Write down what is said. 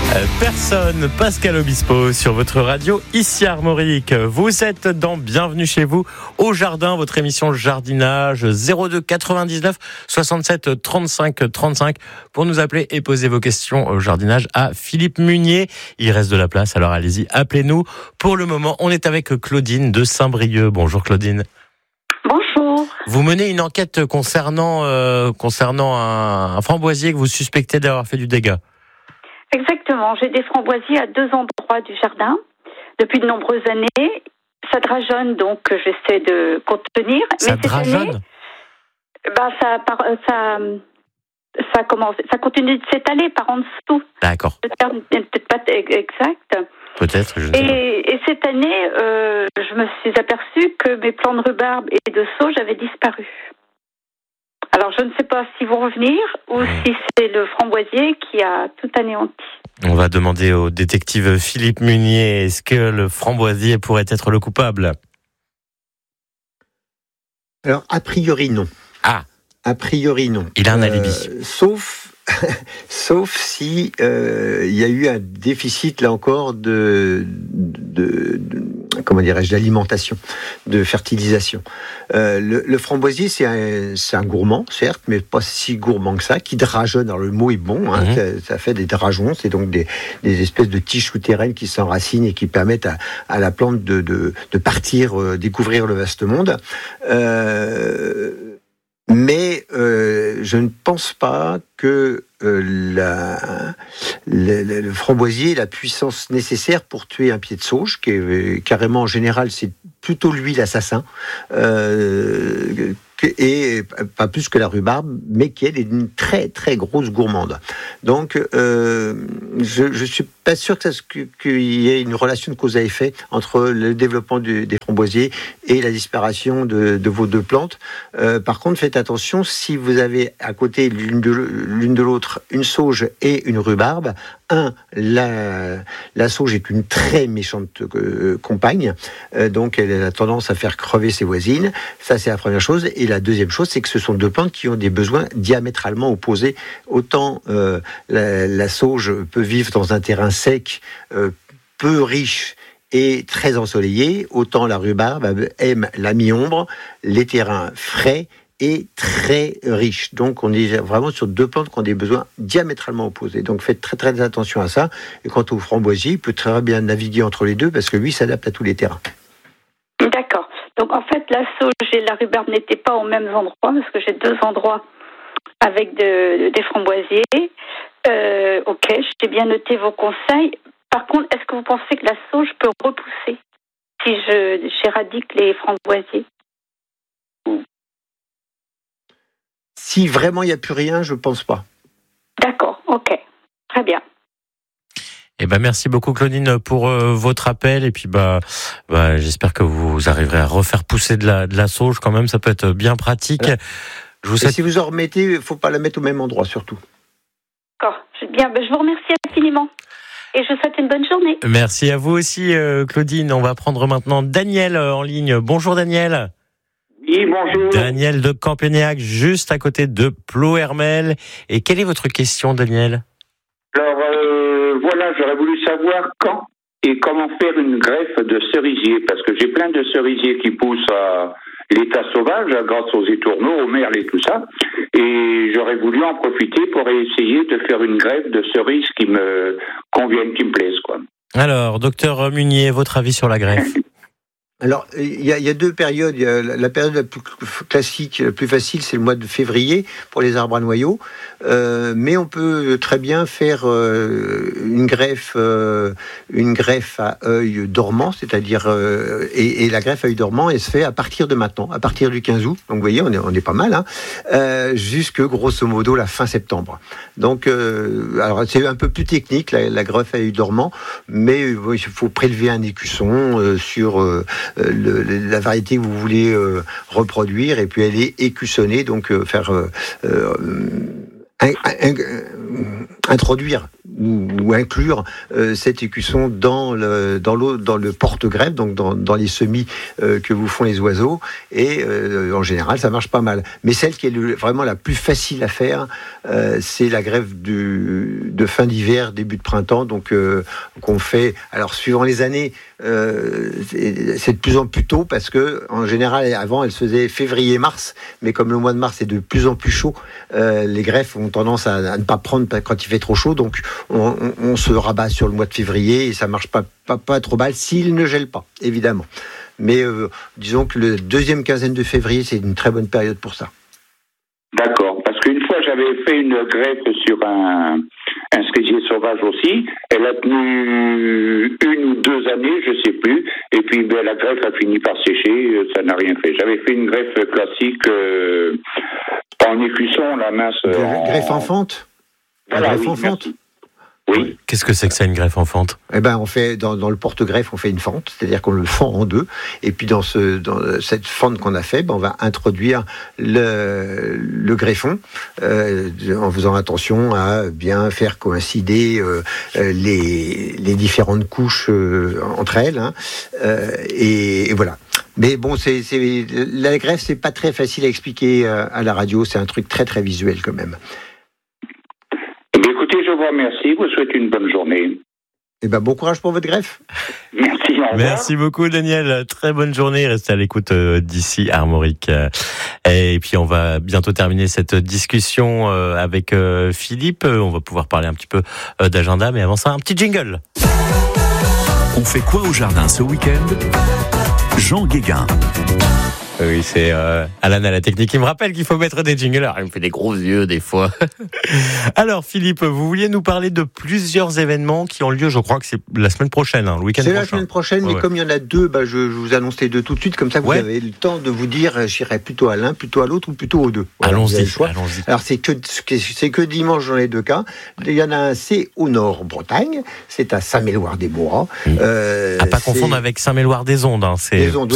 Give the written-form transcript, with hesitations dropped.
Personne, Pascal Obispo sur votre radio, ici Armorique. Vous êtes dans Bienvenue chez vous au jardin, votre émission jardinage 02 99 67 35 35 pour nous appeler et poser vos questions au jardinage à Philippe Munier. Il reste de la place, alors allez-y, appelez-nous. Pour le moment, on est avec Claudine de Saint-Brieuc. Bonjour Claudine. Bonjour. Vous menez une enquête concernant un framboisier que vous suspectez d'avoir fait du dégât. Exactement, j'ai des framboisiers à 2 endroits du jardin depuis de nombreuses années. Ça drageonne, donc j'essaie de contenir. Ça drageonne ? Ça continue de s'étaler par en dessous. D'accord. Le terme n'est peut-être pas exact. Peut-être, je ne sais pas. Et cette année, je me suis aperçue que mes plants de rhubarbe et de sauge avaient disparu. Alors, je ne sais pas s'ils vont revenir ou si c'est le framboisier qui a tout anéanti. On va demander au détective Philippe Munier, est-ce que le framboisier pourrait être le coupable ? Alors, a priori, non. Ah. A priori, non. Il a un alibi. Sauf si il y a eu un déficit, là encore, comment dirais-je, d'alimentation, de fertilisation. Le framboisier, c'est un gourmand, certes, mais pas si gourmand que ça, qui drageonne. Alors le mot est bon, hein, ça fait des drageons, c'est donc des espèces de tiges souterraines qui s'enracinent et qui permettent à la plante de partir, découvrir le vaste monde. Mais je ne pense pas que le framboisier ait la puissance nécessaire pour tuer un pied de sauge, qui est carrément en général, c'est plutôt lui l'assassin, et pas plus que la rhubarbe, mais qui est une très très grosse gourmande. Donc je suis pas sûr qu'il y ait une relation de cause à effet entre le développement des framboisiers et la disparition de vos deux plantes. Par contre, faites attention, si vous avez à côté l'une de l'autre une sauge et une rhubarbe, la sauge est une très méchante compagne, donc elle a tendance à faire crever ses voisines. Ça, c'est la première chose. Et la deuxième chose, c'est que ce sont deux plantes qui ont des besoins diamétralement opposés. Autant la sauge peut vivre dans un terrain sec, peu riche et très ensoleillé, autant la rhubarbe aime la mi-ombre, les terrains frais et très riches. Donc on est vraiment sur deux plantes qui ont des besoins diamétralement opposés. Donc faites très très attention à ça. Et quant au framboisier, il peut très bien naviguer entre les deux parce que lui s'adapte à tous les terrains. D'accord. Donc en fait, la sauge et la rhubarbe n'étaient pas aux mêmes endroits, parce que j'ai 2 endroits avec des framboisiers. Ok, j'ai bien noté vos conseils. Par contre, est-ce que vous pensez que la sauge peut repousser si j'éradique les framboisiers ? Si vraiment il n'y a plus rien, je ne pense pas. D'accord, ok. Très bien. Eh ben, merci beaucoup Claudine pour votre appel et puis j'espère que vous arriverez à refaire pousser de la sauge quand même, ça peut être bien pratique. Voilà. Si vous en remettez, il ne faut pas la mettre au même endroit surtout. D'accord, bien. Je vous remercie infiniment et je vous souhaite une bonne journée. Merci à vous aussi Claudine. On va prendre maintenant Daniel en ligne. Bonjour Daniel. Oui, bonjour. Daniel de Campénéac, juste à côté de Plohermel. Et quelle est votre question Daniel ? Alors voilà, j'aurais voulu savoir quand et comment faire une greffe de cerisier, parce que j'ai plein de cerisiers qui poussent à l'état sauvage grâce aux étourneaux, aux merles et tout ça, et j'aurais voulu en profiter pour essayer de faire une greffe de cerises qui me conviennent, qui me plaisent, quoi. Alors, docteur Munier, votre avis sur la greffe ? Alors, il y a deux périodes. Il y a la période la plus classique, la plus facile, c'est le mois de février pour les arbres à noyaux. Mais on peut très bien faire une greffe à œil dormant, c'est-à-dire et la greffe à œil dormant, elle se fait à partir de maintenant, à partir du 15 août. Donc, vous voyez, on est pas mal, hein, jusque grosso modo la fin septembre. Donc, alors c'est un peu plus technique la greffe à œil dormant, mais il faut prélever un écusson sur la variété que vous voulez reproduire, et puis elle est écussonnée, donc faire introduire ou inclure cet écusson dans le porte-greffe, donc dans les semis que vous font les oiseaux, et en général ça marche pas mal. Mais celle qui est vraiment la plus facile à faire, c'est la greffe de fin d'hiver, début de printemps, donc qu'on fait, alors suivant les années, c'est de plus en plus tôt, parce que en général avant elle se faisait février-mars, mais comme le mois de mars est de plus en plus chaud, les greffes ont tendance à ne pas prendre quand il fait trop chaud, donc on se rabat sur le mois de février et ça marche pas trop mal s'il ne gèle pas, évidemment. Mais disons que le deuxième quinzaine de février, c'est une très bonne période pour ça. D'accord, parce qu'une fois j'avais fait une greffe sur un cerisier sauvage aussi. Elle a tenu 1 ou 2 années, je sais plus. Et puis la greffe a fini par sécher, ça n'a rien fait. J'avais fait une greffe classique en écusson, la mince. Greffe enfante. Voilà, greffe enfante. Oui. Qu'est-ce que c'est que ça, une greffe enfante ? Eh ben, on fait dans le porte-greffe, on fait une fente, c'est-à-dire qu'on le fend en deux, et puis dans cette fente qu'on a fait, on va introduire le greffon, en faisant attention à bien faire coïncider les différentes couches entre elles, hein, et voilà. Mais bon, la greffe, c'est pas très facile à expliquer à la radio, c'est un truc très très visuel quand même. Écoutez, je vous remercie, vous souhaite une bonne journée. Eh ben, bon courage pour votre greffe. Merci, au revoir. Merci beaucoup, Daniel. Très bonne journée. Restez à l'écoute d'ici Armorique. Et puis, on va bientôt terminer cette discussion avec Philippe. On va pouvoir parler un petit peu d'agenda, mais avant ça, un petit jingle. On fait quoi au jardin ce week-end ? Jean Guéguin. Oui, c'est Alan à la technique qui me rappelle qu'il faut mettre des jingles. Alors, il me fait des gros yeux des fois. Alors, Philippe, vous vouliez nous parler de plusieurs événements qui ont lieu, je crois que c'est la semaine prochaine, le week-end prochain. C'est la semaine prochaine, mais comme il y en a 2, je vous annonce les 2 tout de suite, comme ça vous avez le temps de vous dire, j'irai plutôt à l'un, plutôt à l'autre ou plutôt aux 2. Voilà, allons-y. Alors, c'est que dimanche dans les 2 cas. Il y en a un, c'est au nord, Bretagne, c'est à Saint-Méloire-des-Bois. À pas confondre avec Saint-Méloire-des-Ondes. Des Ondes,